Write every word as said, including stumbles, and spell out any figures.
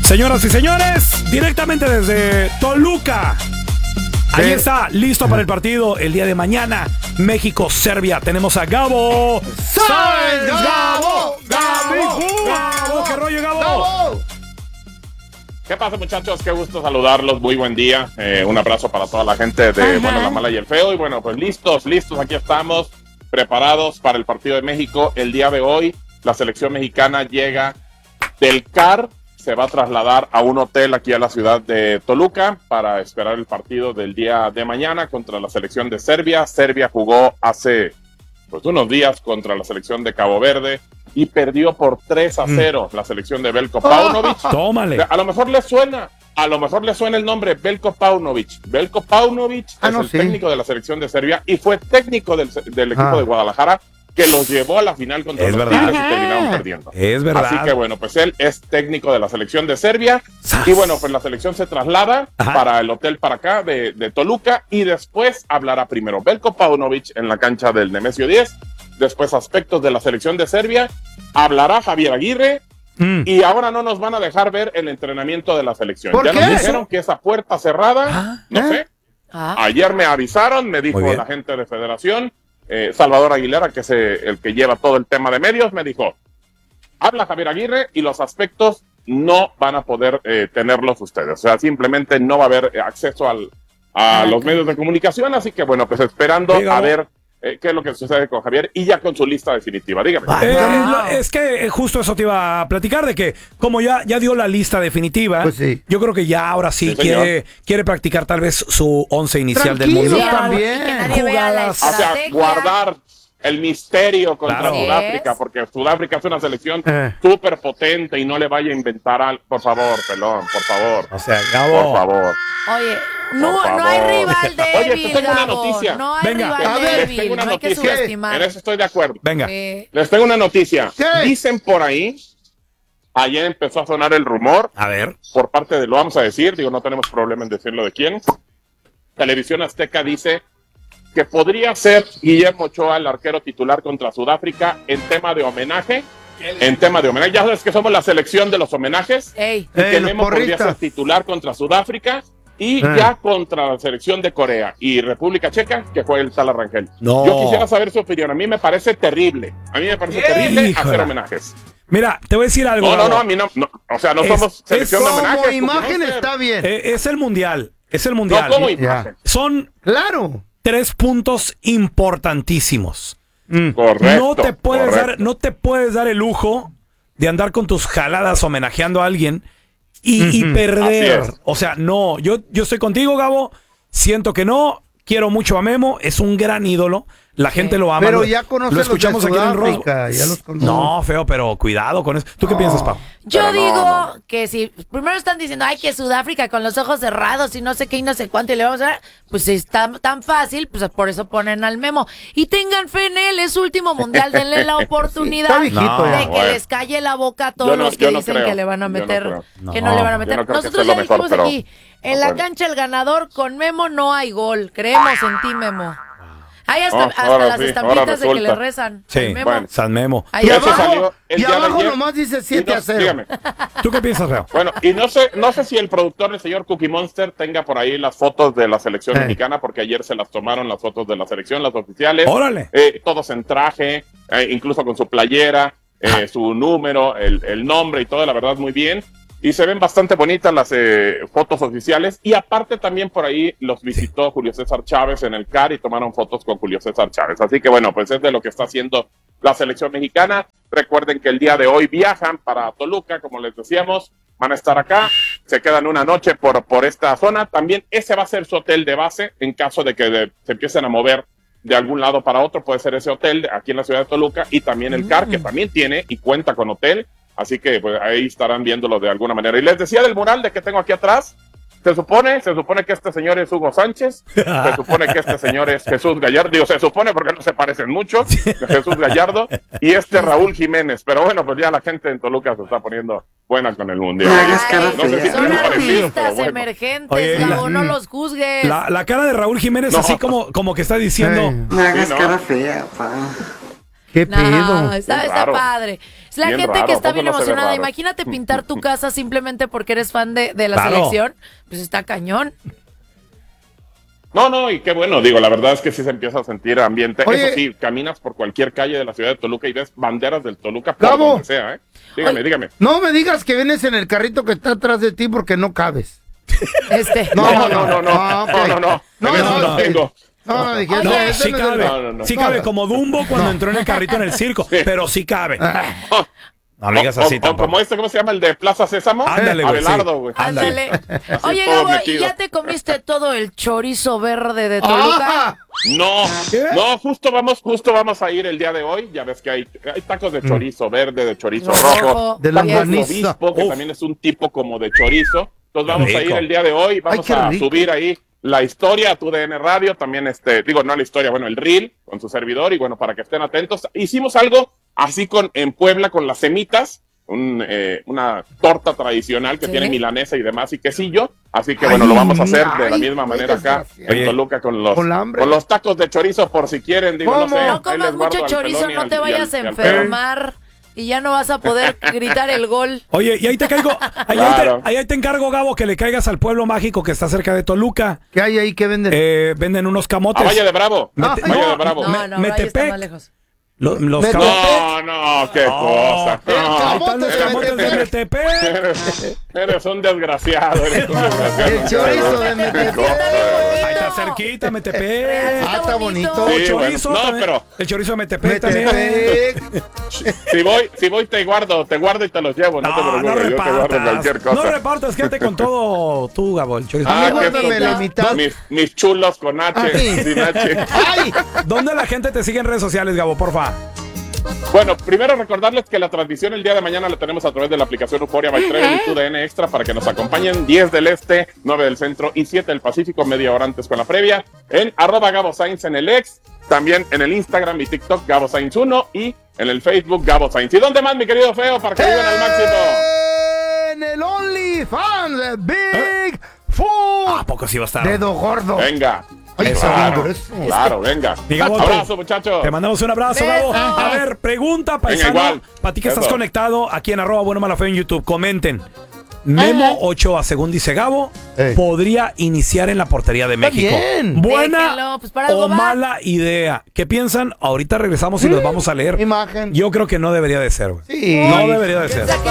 Señoras y señores, directamente desde Toluca. Ahí está, listo para el partido el día de mañana. México-Serbia. Tenemos a Gabo. ¡Sáenz, Gabo! ¡Gabo! ¡Gabo! ¿Qué rollo, Gabo? ¡Gabo! ¿Qué pasa, muchachos? Qué gusto saludarlos. Muy buen día. Eh, un abrazo para toda la gente de Ajá. Bueno, la Mala y el Feo. Y bueno, pues listos, listos. Aquí estamos, preparados para el partido de México. El día de hoy, la selección mexicana llega del C A R. Se va a trasladar a un hotel aquí a la ciudad de Toluca para esperar el partido del día de mañana contra la selección de Serbia. Serbia jugó hace pues, unos días contra la selección de Cabo Verde y perdió por tres a cero mm. la selección de Belko Paunovic. Tómale. A lo mejor le suena, a lo mejor le suena el nombre Belko Paunovic. Belko Paunovic ah, es no, el sí. técnico de la selección de Serbia y fue técnico del, del equipo ah. de Guadalajara, que los llevó a la final contra es los verdad. Tigres y terminaron perdiendo. Es verdad. Así que bueno, pues él es técnico de la selección de Serbia. ¡Sas! Y bueno, pues la selección se traslada Ajá. para el hotel para acá de, de Toluca y después hablará primero Belko Paunovic en la cancha del Nemesio diez, después aspectos de la selección de Serbia, hablará Javier Aguirre mm. y ahora no nos van a dejar ver el entrenamiento de la selección. ¿Por ya qué? nos dijeron que esa puerta cerrada, ¿Ah? no ¿Eh? sé. ¿Ah? Ayer me avisaron, me dijo la gente de Federación, Eh, Salvador Aguilera, que es el que lleva todo el tema de medios, me dijo, habla Javier Aguirre y los aspectos no van a poder eh, tenerlos ustedes, o sea, simplemente no va a haber acceso al, a ah, los okay. medios de comunicación, así que bueno, pues esperando Dígame. a ver eh, qué es lo que sucede con Javier y ya con su lista definitiva, dígame. Eh, wow. Es que justo eso te iba a platicar, de que como ya, ya dio la lista definitiva, pues sí. yo creo que ya ahora sí, sí quiere, quiere practicar tal vez su once inicial Tranquilo, del mundo. También. Jugadas. O sea, guardar el misterio contra claro. Sudáfrica, porque Sudáfrica es una selección eh. súper potente y no le vaya a inventar algo. Por favor, pelón, por favor. O sea, Gabo. Por favor. Oye, no, no hay rival débil. Oye, te tengo una noticia. No hay Venga. rival a ver, débil. les tengo una no noticia. hay que subestimar. En eso estoy de acuerdo. Venga. Eh. Les tengo una noticia. ¿Qué? Dicen por ahí, ayer empezó a sonar el rumor. A ver. Por parte de, lo vamos a decir, digo, no tenemos problema en decirlo de quién. Televisión Azteca dice que podría ser Guillermo Ochoa el arquero titular contra Sudáfrica en tema de homenaje. En tema de homenaje. Ya sabes que somos la selección de los homenajes. Ey. Y que Ey, Memo podría ser titular contra Sudáfrica y eh. ya contra la selección de Corea y República Checa, que fue el tal Arrangel. No. Yo quisiera saber su opinión. A mí me parece terrible. A mí me parece ¿Qué? terrible Híjole. hacer homenajes. Mira, te voy a decir algo. No, no, no, a mí no. no o sea, no es, somos selección de Como homenajes. imagen no está bien. Eh, es el mundial. Es el mundial. No, como imagen. Son Claro. tres puntos importantísimos. Mm. Correcto. No te puedes correcto. dar, no te puedes dar el lujo de andar con tus jaladas homenajeando a alguien y, uh-huh. y perder. O sea, no, yo, yo estoy contigo, Gabo. Siento que no. Quiero mucho a Memo. Es un gran ídolo. La gente sí. lo ama. Pero lo, ya conoces lo escuchamos los de aquí en el Sudáfrica, ya los conoces. No, Feo, pero cuidado con eso. ¿Tú qué no. piensas, Pau? Yo Pero digo no, no. que si primero están diciendo, ay, que Sudáfrica con los ojos cerrados y no sé qué y no sé cuánto y le vamos a dar, pues si está tan fácil, pues por eso ponen al Memo. Y tengan fe en él, es su último mundial, denle la oportunidad sí, no, de que bueno. les calle la boca a todos Yo no- los que yo no dicen creo. que le van a Yo no meter, creo. que No, no le van a yo meter. no creo que Nosotros sea ya lo mejor, dijimos pero- aquí, en la bueno. cancha el ganador, con Memo no hay gol, creemos en ti, Memo. Hay hasta, Oh, hasta ahora las sí, estampitas ahora de que resulta. le rezan. Sí, al Memo. bueno. San Memo. Ahí Y Eso abajo. salió abajo, el y día de abajo ayer. nomás dice Y siete no- a cero. dígame. ¿Tú qué piensas, Feo? Bueno, y no sé, no sé si el productor, el señor Cookie Monster, tenga por ahí las fotos de la selección Eh. mexicana, porque ayer se las tomaron las fotos de la selección, las oficiales. Órale. Eh, todos en traje, eh, incluso con su playera, eh, su número, el, el nombre y todo, la verdad, muy bien. Y se ven bastante bonitas las eh, fotos oficiales. Y aparte también por ahí los visitó Julio César Chávez en el C A R y tomaron fotos con Julio César Chávez. Así que bueno, pues es de lo que está haciendo la selección mexicana. Recuerden que el día de hoy viajan para Toluca, como les decíamos. Van a estar acá, se quedan una noche por, por esta zona. También ese va a ser su hotel de base en caso de que de, se empiecen a mover de algún lado para otro. Puede ser ese hotel aquí en la ciudad de Toluca y también el C A R, que también tiene y cuenta con hotel. Así que pues ahí estarán viéndolo de alguna manera. Y les decía del mural de que tengo aquí atrás. Se supone, se supone que este señor es Hugo Sánchez. Se supone que este señor es Jesús Gallardo. Digo, se supone porque no se parecen mucho. Jesús Gallardo. Y este Raúl Jiménez. Pero bueno, pues ya la gente en Toluca se está poniendo buena con el mundial. Ay, no sé si son tienen parecido, artistas pero bueno. emergentes, Oye, Gabo, la- no los juzgues. La, la cara de Raúl Jiménez No. así como, como que está diciendo... Ey. No hagas Sí, ¿no? cara fea, pa. ¿Qué No, pedo? está, Bien está raro. padre. Es la Bien gente raro, que está ¿a poco bien no se ve emocionada. raro? Imagínate pintar tu casa simplemente porque eres fan de, de la Claro. selección. Pues está cañón. No, no, y qué bueno, digo, la verdad es que sí se empieza a sentir ambiente. Oye. Eso sí, caminas por cualquier calle de la ciudad de Toluca y ves banderas del Toluca por Gabo. donde sea, ¿eh? Dígame, Oye. dígame. No me digas que vienes en el carrito que está atrás de ti porque no cabes. Este. No, no, no, no, no, Ah, ok. no, no, no, No, en eso no, no sí. tengo. No, no, dije, Oye. no, No, ese sí no es el- cabe. No, no, no. Sí cabe, como Dumbo cuando entró en el carrito en el circo. Pero sí cabe. Oh, No me digas o- así o- o tampoco. como este, ¿cómo se llama? El de Plaza Sésamo. Ándale, güey, sí. Abelardo, güey. Ándale. Oye, todo Gabo, ¿y metido. ya te comiste todo el chorizo verde de Toluca? Ah, No, ¿Qué? no, justo vamos, justo vamos a ir el día de hoy. Ya ves que hay, hay tacos de chorizo verde, de chorizo Rojo. rojo, De la tacos de maniza. obispo, que Uf. también es un tipo como de chorizo. Entonces vamos a Rico. ir el día de hoy, vamos qué a rico. subir ahí la historia a tu D N Radio, también este, digo, no la historia, bueno, el reel con su servidor y bueno, para que estén atentos. Hicimos algo así con en Puebla con las semitas. Un, eh, una torta tradicional que Sí. tiene milanesa y demás y quesillo, así que Ay, bueno, lo vamos a hacer de la ay, misma qué manera acá desgraciado. en Oye, Toluca con los, con la hambre. con los tacos de chorizo por si quieren, digo, no ¿Cómo? sé. No ahí comas les guardo mucho al chorizo, pelón y no al- te y al- vayas a y al enfermar y ya no vas a poder gritar el gol. Oye, y ahí te caigo, ahí, Claro. ahí te, ahí te encargo, Gabo, que le caigas al pueblo mágico que está cerca de Toluca. ¿Qué hay ahí que venden? Eh, venden unos A camotes. Valle de Bravo. Mete- Valle no, de Bravo. No, Me- no, ahí está Metepec. más lejos. Lo- los Metepec. camotes. No, no, qué No. cosa. El No. Ahí están los Camotes de camotes de Metepec. Metepec. Eres, eres un desgraciado. Eres un desgraciado. El chorizo de Metepec. Qué cosa. Ahí está cerquita, Metepec. Ah, está bonito. Sí, chorizo bueno. No, también. pero- El chorizo de Metepec, también. Metepec. Si voy, si voy te guardo, te guardo y te los llevo, no, te No, no preocupes, yo te guardo repartas. cualquier cosa. No repartas, quédate con todo tú, Gabo, el chorizo. A mí Ah, qué guárdame la mitad. mis, mis chulos con H, Ay. sin H. ¡Ay! ¿Dónde la gente te sigue en redes sociales, Gabo, porfa? Bueno, primero recordarles que la transmisión el día de mañana la tenemos a través de la aplicación Euphoria by Travel y tu D N Extra para que nos acompañen diez del Este, nueve del Centro y siete del Pacífico, media hora antes con la previa, en arroba Gabo Sainz en el ex, también en el Instagram y TikTok Gabo Sainz uno y en el Facebook Gabo Sainz. ¿Y dónde más, mi querido Feo, para que vivan al máximo? En el OnlyFans, Big Food. ¿A poco sí va a estar? Dedo gordo. Venga. Ay, Eso. Claro, grueso. claro, venga. Mi Gabo, Abrazo, muchachos. Te mandamos un abrazo, Beso. Gabo. A ver, pregunta, paisano. igual. Para ti que estás Eso. conectado aquí en arroba bueno mala feo en YouTube, comenten. Memo Ochoa, según dice Gabo, Ey. podría iniciar en la portería de Está México. bien. ¿Buena Déjenlo, pues para algo o va. mala idea? ¿Qué piensan? Ahorita regresamos y los vamos a leer. Imagen. Yo creo que no debería de ser, güey. Sí. No debería de ser.